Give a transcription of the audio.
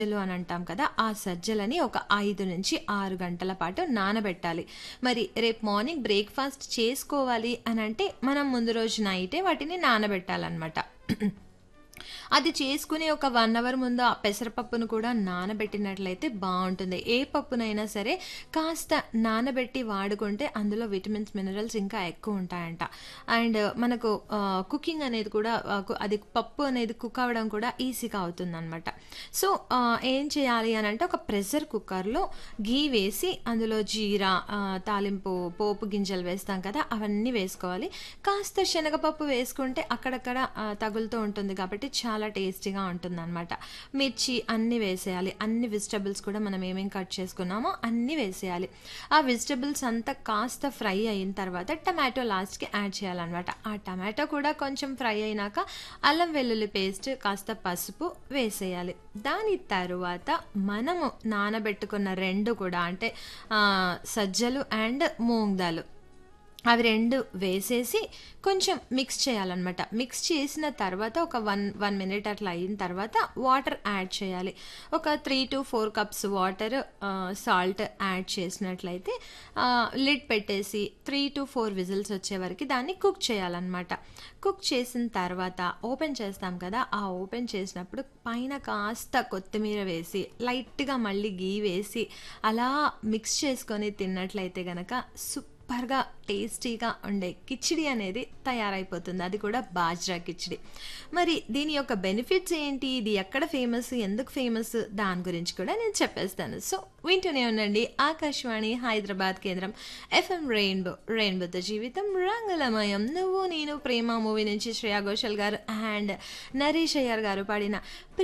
సజ్జలు అని అంటాం కదా! ఆ సజ్జలని ఒక 5-6 గంటల పాటు నానబెట్టాలి. మరి రేపు మార్నింగ్ బ్రేక్‌ఫాస్ట్ చేసుకోవాలి అనంటే, మనం ముందు రోజు నైటే వాటిని నానబెట్టాలనమాట. అది చేసుకుని ఒక 1 అవర్ ముందు ఆ పెసరపప్పును కూడా నానబెట్టినట్లయితే బావుంటుంది. ఏ పప్పునైనా సరే కాస్త నానబెట్టి వాడుకుంటే అందులో విటమిన్స్, మినరల్స్ ఇంకా ఎక్కువుంటాయంట. అండ్ మనకు కుకింగ్ అనేది కూడా అది పప్పు అనేది కుక్ అవ్వడం కూడా ఈజీగా అవుతుందనమాట. సో, ఏం చేయాలి అనంటే ఒక ప్రెషర్ కుక్కర్‌లో ఘీ వేసి అందులో జీరా, తాలింపు పోపు గింజలు వేస్తాం కదా! అవన్నీ వేసుకోవాలి. కాస్త శనగపప్పు వేసుకుంటే అక్కడక్కడ తగులుతూ ఉంటుంది కాబట్టి చాలా టేస్టీగా ఉంటుందనమాట. మిర్చి అన్నీ వేసేయాలి. అన్ని వెజిటబుల్స్ కూడా మనం ఏమేమి కట్ చేసుకున్నామో అన్నీ వేసేయాలి. ఆ వెజిటబుల్స్ అంతా కాస్త ఫ్రై అయిన తర్వాత టమాటో లాస్ట్‌కి యాడ్ చేయాలనమాట. ఆ టమాటో కూడా కొంచెం ఫ్రై అయినాక అల్లం వెల్లుల్లి పేస్ట్, కాస్త పసుపు వేసేయాలి. దాని తరువాత మనము నానబెట్టుకున్న 2 కూడా అంటే సజ్జలు అండ్ మూంగ్ దాల్ అవి 2 వేసేసి కొంచెం మిక్స్ చేయాలనమాట. మిక్స్ చేసిన తర్వాత ఒక 1 మినిట్ అట్లా అయిన తర్వాత వాటర్ యాడ్ చేయాలి. ఒక 3-4 కప్స్ వాటర్, సాల్ట్ యాడ్ చేసినట్లయితే లిడ్ పెట్టేసి 3-4 విజిల్స్ వచ్చే వరకు దాన్ని కుక్ చేయాలనమాట. కుక్ చేసిన తర్వాత ఓపెన్ చేస్తాం కదా! ఆ ఓపెన్ చేసినప్పుడు పైన కాస్త కొత్తిమీర వేసి, లైట్‌గా మళ్ళీ ఘీ వేసి అలా మిక్స్ చేసుకొని తిన్నట్లయితే గనక సూపర్‌గా టేస్టీగా ఉండే కిచిడి అనేది తయారైపోతుంది. అది కూడా బాజ్రా కిచిడి. మరి దీని యొక్క బెనిఫిట్స్ ఏంటి? ఇది ఎక్కడ ఫేమస్? ఎందుకు ఫేమస్? దాని గురించి కూడా నేను చెప్పేస్తాను. సో, వింటూనే ఉండండి ఆకాశవాణి హైదరాబాద్ కేంద్రం ఎఫ్ఎం రెయిన్బో. రెయిన్బోతో జీవితం రంగులమయం. 'నువ్వు నేను ప్రేమ' మూవీ నుంచి శ్రేయా ఘోషాల్ గారు అండ్ నరేష్ అయ్యర్ గారు పాడిన